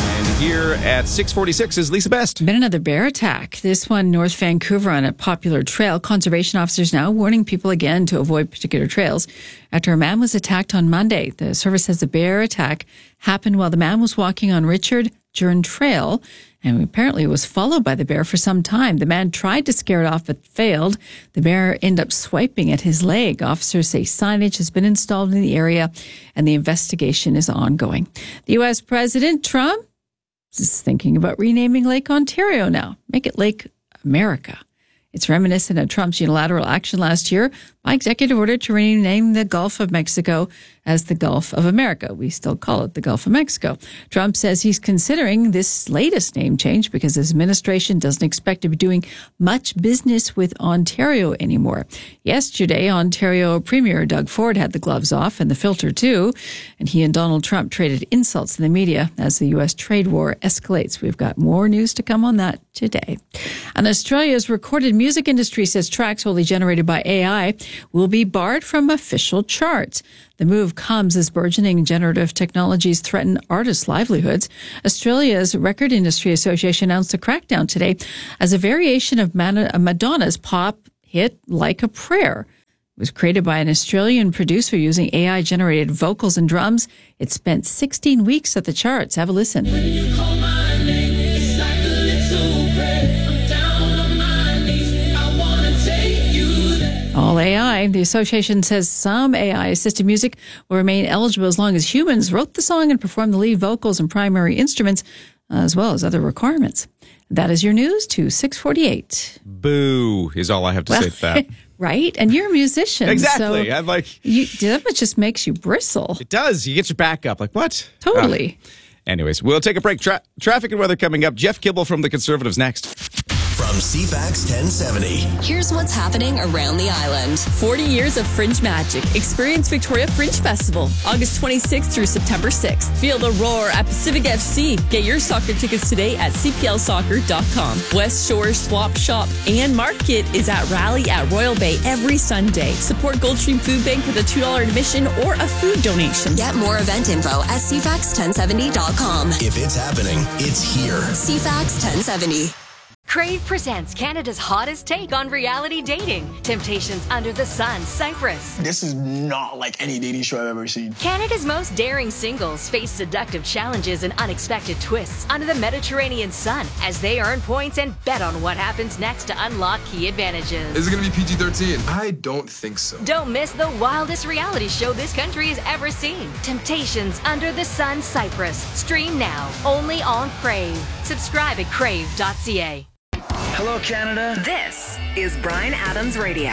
here at 6:46 is Lisa Best. Been another bear attack. This one North Vancouver on a popular trail. Conservation officers now warning people again to avoid particular trails after a man was attacked on Monday. The service says the bear attack happened while the man was walking on Richard Jern Trail and apparently was followed by the bear for some time. The man tried to scare it off but failed. The bear ended up swiping at his leg. Officers say signage has been installed in the area and the investigation is ongoing. The U.S. President Trump is thinking about renaming Lake Ontario now. Make it Lake America. It's reminiscent of Trump's unilateral action last year by executive order to rename the Gulf of Mexico as the Gulf of America. We still call it the Gulf of Mexico. Trump says he's considering this latest name change because his administration doesn't expect to be doing much business with Ontario anymore. Yesterday, Ontario Premier Doug Ford had the gloves off and the filter too, and he and Donald Trump traded insults in the media as the U.S. trade war escalates. We've got more news to come on that today. And Australia's recorded music industry says tracks wholly generated by AI will be barred from official charts. The move comes as burgeoning generative technologies threaten artists' livelihoods. Australia's Record Industry Association announced a crackdown today as a variation of Madonna's pop hit Like a Prayer. It was created by an Australian producer using AI-generated vocals and drums. It spent 16 weeks at the charts. Have a listen. When you call my name, it's like a little prayer. I'm down on my knees. I want to take you there. All AI. The association says some AI-assisted music will remain eligible as long as humans wrote the song and performed the lead vocals and primary instruments, as well as other requirements. That is your news to 6:48. Boo is all I have to say to that. Right? And you're a musician. Exactly. So I'm like... that just makes you bristle. It does. You get your back up. Like, what? Totally. Anyways, we'll take a break. Traffic and weather coming up. Jeff Kibble from The Conservatives next. From CFAX 1070. Here's what's happening around the island. 40 years of Fringe magic. Experience Victoria Fringe Festival, August 26th through September 6th. Feel the roar at Pacific FC. Get your soccer tickets today at cplsoccer.com. West Shore Swap Shop and Market is at Rally at Royal Bay every Sunday. Support Goldstream Food Bank with a $2 admission or a food donation. Get more event info at cfax1070.com. If it's happening, it's here. CFAX 1070. Crave presents Canada's hottest take on reality dating. Temptations Under the Sun, Cyprus. This is not like any dating show I've ever seen. Canada's most daring singles face seductive challenges and unexpected twists under the Mediterranean sun as they earn points and bet on what happens next to unlock key advantages. Is it going to be PG-13? I don't think so. Don't miss the wildest reality show this country has ever seen. Temptations Under the Sun, Cyprus. Stream now, only on Crave. Subscribe at crave.ca. Hello, Canada. This is Bryan Adams Radio,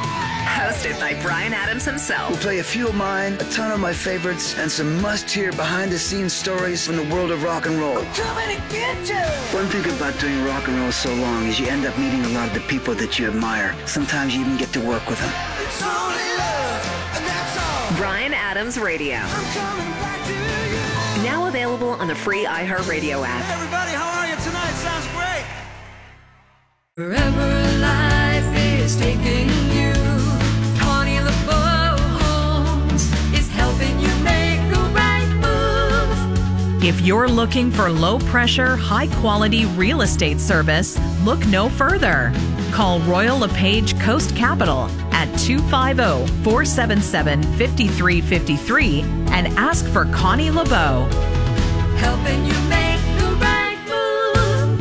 hosted by Bryan Adams himself. We'll play a few of mine, a ton of my favorites, and some must-hear behind-the-scenes stories from the world of rock and roll. We're coming to get you! One thing about doing rock and roll so long is you end up meeting a lot of the people that you admire. Sometimes you even get to work with them. It's only love, and that's all. Bryan Adams Radio. I'm coming back to you. Now available on the free iHeartRadio app. Hey everybody, how are you tonight? Sounds great. Wherever life is taking you, Connie LeBeau Homes is helping you make the right move. If you're looking for low-pressure, high-quality real estate service, look no further. Call Royal LePage Coast Capital at 250-477-5353 and ask for Connie LeBeau. Helping you make the right move.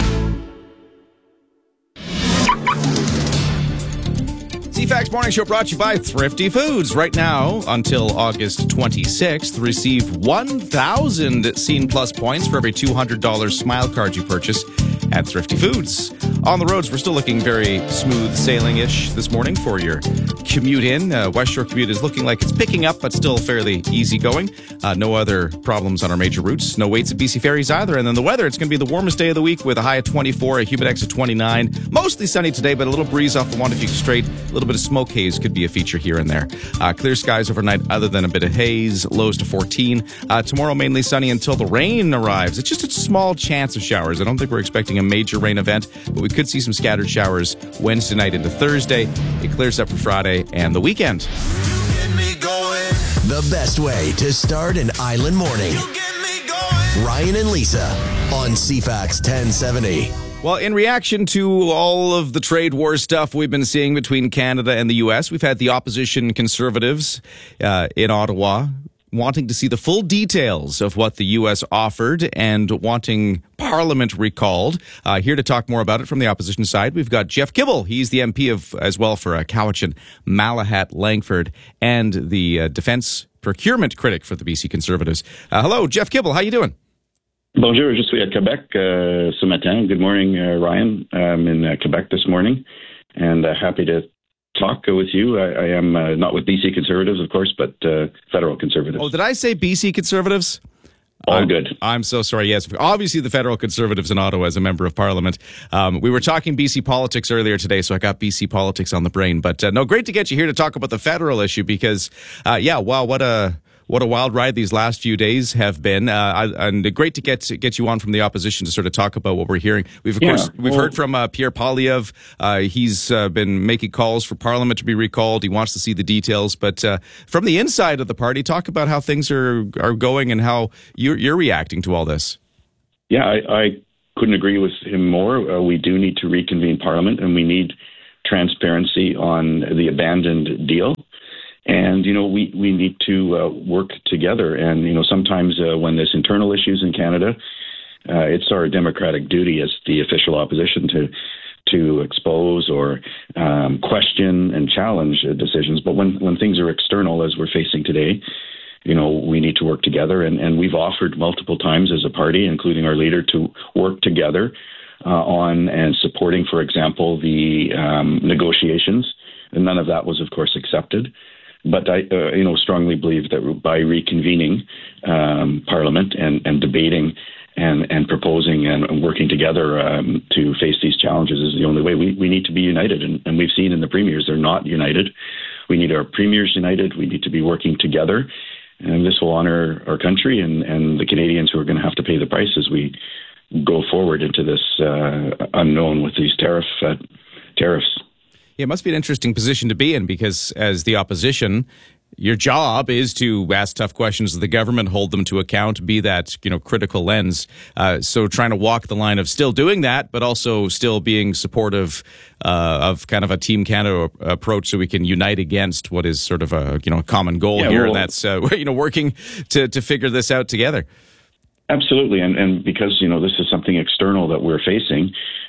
CFAX Morning Show brought to you by Thrifty Foods. Right now, until August 26th, receive 1,000 Scene Plus points for every $200 Smile card you purchase at Thrifty Foods. On the roads, we're still looking very smooth sailing-ish this morning for your commute in. West Shore commute is looking like it's picking up, but still fairly easygoing. No other problems on our major routes. No waits at BC Ferries either. And then the weather, it's going to be the warmest day of the week with a high of 24, a humid of 29. Mostly sunny today, but a little breeze off the Wantajuk Strait. A little bit of smoke haze could be a feature here and there. Clear skies overnight other than a bit of haze, lows to 14. Tomorrow, mainly sunny until the rain arrives. It's just a small chance of showers. I don't think we're expecting a major rain event, but we could see some scattered showers Wednesday night into Thursday. It clears up for Friday and the weekend. The best way to start an island morning. Ryan and Lisa on CFAX 1070. Well, in reaction to all of the trade war stuff we've been seeing between Canada and the U.S., we've had the opposition Conservatives in Ottawa wanting to see the full details of what the U.S. offered and wanting Parliament recalled. Here to talk more about it from the opposition side, we've got Jeff Kibble. He's the MP as well for Cowichan, Malahat, Langford, and the defense procurement critic for the BC Conservatives. Hello, Jeff Kibble. How you doing? Bonjour, je suis à Quebec ce matin. Good morning, Ryan. I'm in Quebec this morning, and happy to talk with you. I am not with BC Conservatives, of course, but federal Conservatives. Oh, did I say BC Conservatives? All good. I'm so sorry. Yes, obviously the federal Conservatives in Ottawa as a member of Parliament. We were talking BC politics earlier today, so I got BC politics on the brain. But no, great to get you here to talk about the federal issue because, wow, what a wild ride these last few days have been, and great to get you on from the opposition to sort of talk about what we're hearing. We've heard from Pierre Poilievre. He's been making calls for Parliament to be recalled. He wants to see the details, but from the inside of the party, talk about how things are going and how you're reacting to all this. Yeah, I couldn't agree with him more. We do need to reconvene Parliament, and we need transparency on the abandoned deal. And, we need to work together. And, sometimes when there's internal issues in Canada, it's our democratic duty as the official opposition to expose or question and challenge decisions. But when things are external, as we're facing today, we need to work together. And we've offered multiple times as a party, including our leader, to work together on and supporting, for example, the negotiations. And none of that was, of course, accepted. But I, strongly believe that by reconvening Parliament and debating and proposing and working together to face these challenges is the only way. We need to be united, and we've seen in the premiers they're not united. We need our premiers united. We need to be working together, and this will honor our country and the Canadians who are going to have to pay the price as we go forward into this unknown with these tariffs. Yeah, it must be an interesting position to be in because as the opposition, your job is to ask tough questions of the government, hold them to account, be that, critical lens. So trying to walk the line of still doing that, but also still being supportive of kind of a Team Canada approach so we can unite against what is sort of a, common goal here. And that's, working to figure this out together. Absolutely. And because, this is something external that we're facing,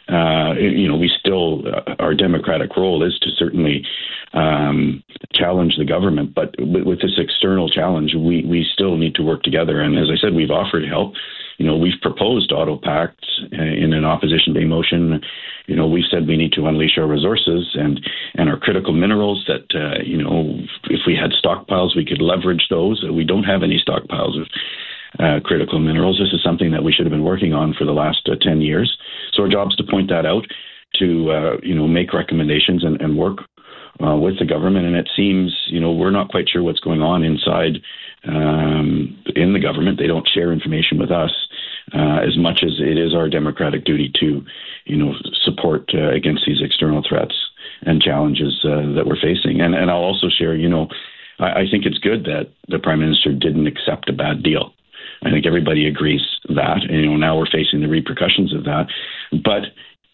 we still, our democratic role is to certainly challenge the government. But with this external challenge, we still need to work together. And as I said, we've offered help. We've proposed auto pacts in an opposition day motion. We've said we need to unleash our resources and our critical minerals that, if we had stockpiles, we could leverage those. We don't have any stockpiles of critical minerals. This is something that we should have been working on for the last 10 years. So our job is to point that out, to make recommendations and work with the government. And it seems, we're not quite sure what's going on inside in the government. They don't share information with us as much as it is our democratic duty to, support against these external threats and challenges that we're facing. And I'll also share, I think it's good that the Prime Minister didn't accept a bad deal. I think everybody agrees that, and now we're facing the repercussions of that. But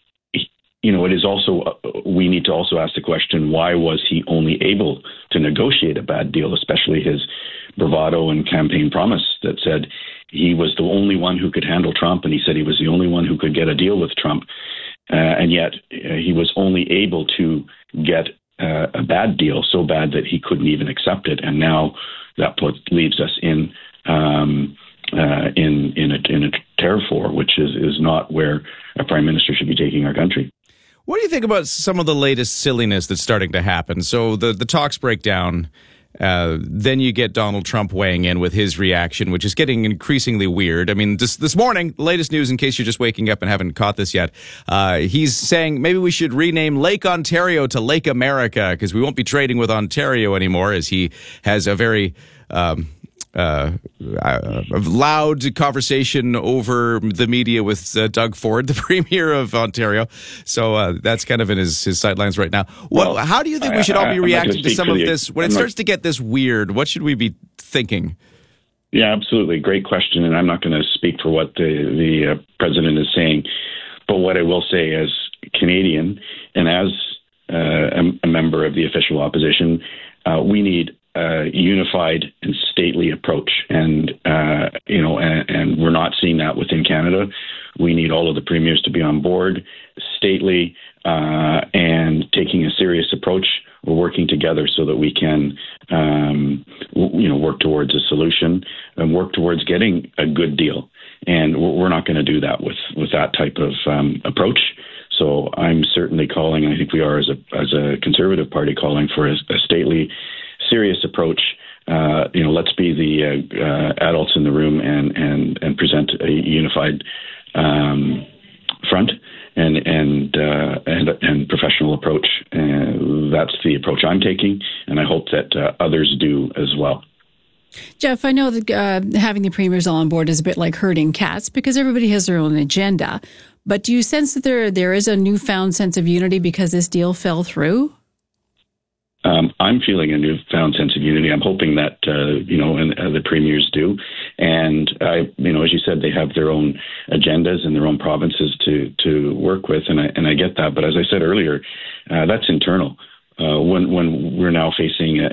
it is also, we need to also ask the question, why was he only able to negotiate a bad deal, especially his bravado and campaign promise that said he was the only one who could handle Trump, and he said he was the only one who could get a deal with Trump, and yet he was only able to get a bad deal, so bad that he couldn't even accept it, and now that leaves us in a tariff war, which is not where a prime minister should be taking our country. What do you think about some of the latest silliness that's starting to happen? So the talks break down, then you get Donald Trump weighing in with his reaction, which is getting increasingly weird. I mean, this morning, the latest news, in case you're just waking up and haven't caught this yet, he's saying maybe we should rename Lake Ontario to Lake America because we won't be trading with Ontario anymore, as he has a very loud conversation over the media with Doug Ford, the Premier of Ontario. So that's kind of in his sidelines right now. Well, how do you think we should all be reacting to some of this? When it starts to get this weird, what should we be thinking? Yeah, absolutely. Great question. And I'm not going to speak for what the president is saying. But what I will say as Canadian and as a member of the official opposition, we need a unified and stately approach. And we're not seeing that within Canada. We need all of the premiers to be on board, stately, and taking a serious approach. We're working together so that we can, work towards a solution and work towards getting a good deal. And we're not going to do that with that type of approach. So I'm certainly calling, and I think we are as a Conservative Party calling for a stately, serious approach. Let's be the adults in the room and present a unified front and professional approach. That's the approach I'm taking, and I hope that others do as well. Jeff, I know that having the premiers all on board is a bit like herding cats because everybody has their own agenda. But do you sense that there is a newfound sense of unity because this deal fell through? I'm feeling a newfound sense of unity. I'm hoping that, and the premiers do. And, as you said, they have their own agendas and their own provinces to work with. And I get that. But as I said earlier, that's internal. When we're now facing